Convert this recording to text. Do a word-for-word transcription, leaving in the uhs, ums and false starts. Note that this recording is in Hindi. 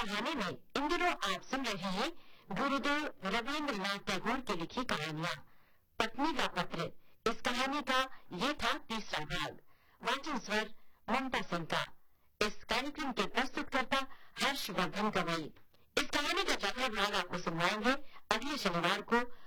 कहानी में इन दिनों आप सुन रहे हैं गुरुदेव रवींद्रनाथ टैगोर की लिखी कहानियां पत्नी का पत्र। इस कहानी का ये था तीसरा भाग। वाचन स्वर ममता सिंह का। इस कार्यक्रम के प्रस्तुतकर्ता हर्षवर्धन गवई। इस कहानी का चौथा भाग आपको सुनवाएंगे अगले शनिवार को